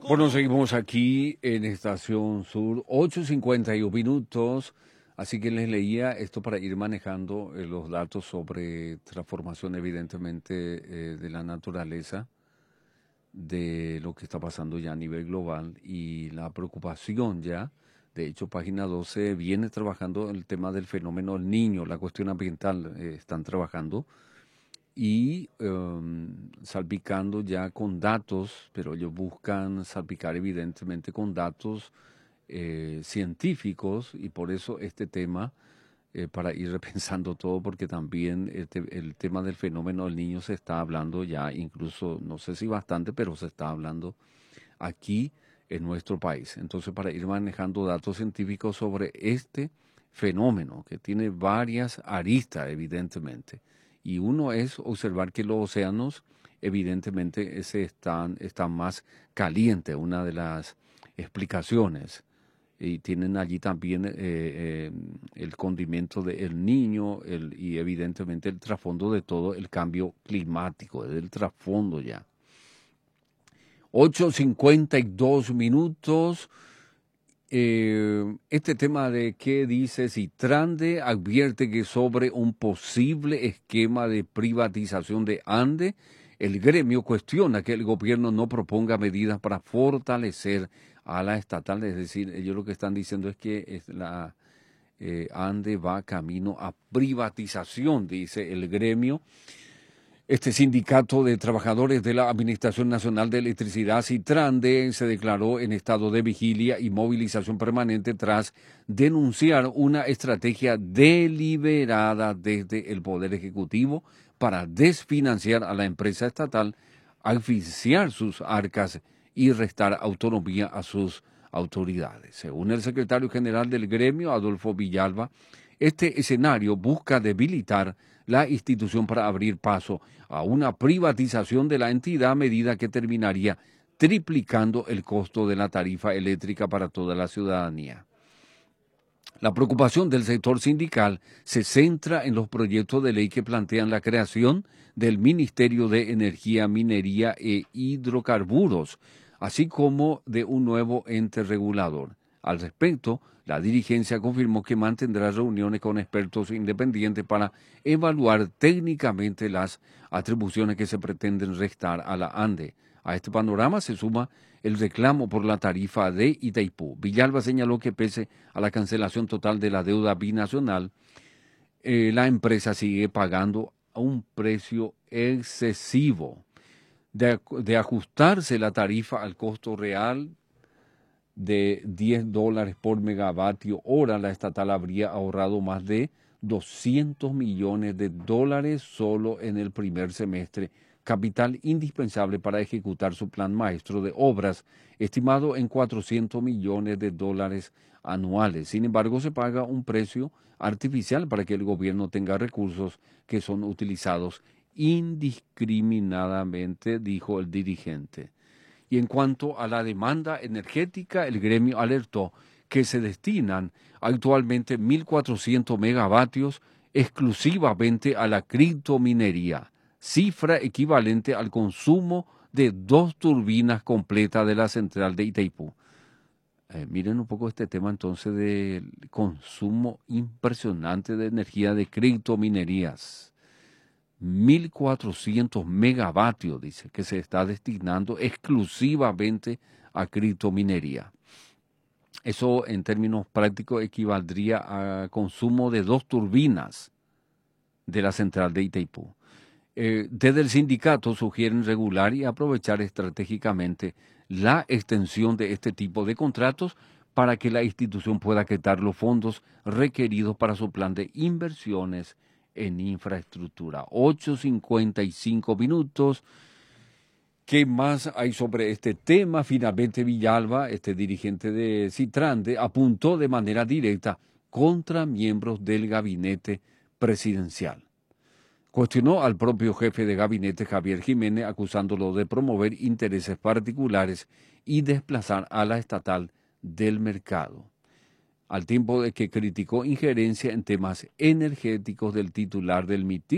Bueno, seguimos aquí en Estación Sur, 8:51 minutos, así que les leía esto para ir manejando los datos sobre transformación evidentemente de la naturaleza, de lo que está pasando ya a nivel global y la preocupación ya. De hecho, Página 12 viene trabajando el tema del fenómeno del niño, la cuestión ambiental, están trabajando y salpicando ya con datos, pero ellos buscan salpicar evidentemente con datos científicos y por eso este tema, para ir repensando todo, porque también el tema del fenómeno del niño se está hablando ya, incluso, no sé si bastante, pero se está hablando aquí en nuestro país. Entonces, para ir manejando datos científicos sobre este fenómeno, que tiene varias aristas, evidentemente. Y uno es observar que los océanos, evidentemente, están más calientes, una de las explicaciones. Y tienen allí también el condimento del niño y evidentemente el trasfondo de todo el cambio climático, es el trasfondo ya. 8:52 minutos. Este tema de qué dice Citrande advierte que sobre un posible esquema de privatización de Ande, el gremio cuestiona que el gobierno no proponga medidas para fortalecer a la estatal. Es decir, ellos lo que están diciendo es que la Ande va camino a privatización, dice el gremio. Este sindicato de trabajadores de la Administración Nacional de Electricidad, Citrande, se declaró en estado de vigilia y movilización permanente tras denunciar una estrategia deliberada desde el Poder Ejecutivo para desfinanciar a la empresa estatal, asfixiar sus arcas y restar autonomía a sus autoridades. Según el secretario general del gremio, Adolfo Villalba, este escenario busca debilitar la institución para abrir paso a una privatización de la entidad, medida que terminaría triplicando el costo de la tarifa eléctrica para toda la ciudadanía. La preocupación del sector sindical se centra en los proyectos de ley que plantean la creación del Ministerio de Energía, Minería e Hidrocarburos, así como de un nuevo ente regulador. Al respecto, la dirigencia confirmó que mantendrá reuniones con expertos independientes para evaluar técnicamente las atribuciones que se pretenden restar a la ANDE. A este panorama se suma el reclamo por la tarifa de Itaipú. Villalba señaló que pese a la cancelación total de la deuda binacional, la empresa sigue pagando a un precio excesivo. De ajustarse la tarifa al costo real de $10 por megavatio hora, la estatal habría ahorrado más de $200 millones solo en el primer semestre, capital indispensable para ejecutar su plan maestro de obras, estimado en $400 millones anuales. Sin embargo, se paga un precio artificial para que el gobierno tenga recursos que son utilizados indiscriminadamente, dijo el dirigente. Y en cuanto a la demanda energética, el gremio alertó que se destinan actualmente 1.400 megavatios exclusivamente a la criptominería, cifra equivalente al consumo de 2 turbinas completas de la central de Itaipú. Miren un poco este tema entonces del consumo impresionante de energía de criptominerías. 1.400 megavatios, dice, que se está destinando exclusivamente a criptominería. Eso en términos prácticos equivaldría a consumo de 2 turbinas de la central de Itaipú. Desde el sindicato sugieren regular y aprovechar estratégicamente la extensión de este tipo de contratos para que la institución pueda quitar los fondos requeridos para su plan de inversiones en infraestructura. 8:55 minutos. ¿Qué más hay sobre este tema? Finalmente Villalba, este dirigente de Citrande, apuntó de manera directa contra miembros del gabinete presidencial. Cuestionó al propio jefe de gabinete, Javier Jiménez, acusándolo de promover intereses particulares y desplazar a la estatal del mercado, al tiempo de que criticó injerencia en temas energéticos del titular del MIT,